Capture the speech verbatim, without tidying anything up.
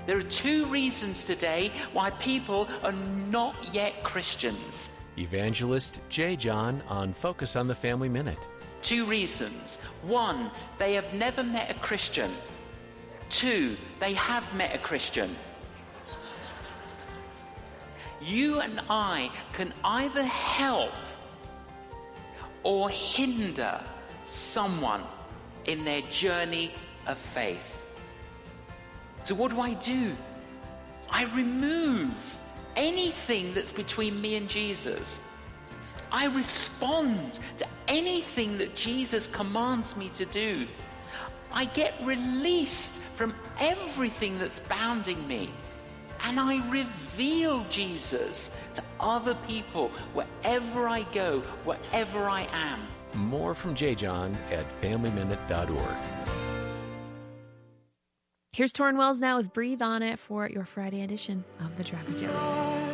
There are two reasons today why people are not yet Christians. Evangelist J. John on Focus on the Family Minute. Two reasons. One, they have never met a Christian. Two, they have met a Christian. You and I can either help or hinder someone in their journey of faith. So what do I do? I remove anything that's between me and Jesus. I respond to anything that Jesus commands me to do. I get released from everything that's bounding me. And I reveal Jesus to other people wherever I go, wherever I am. More from J. John at family minute dot org. Here's Torrin Wells now with Breathe On It for your Friday edition of The Traffic Jams.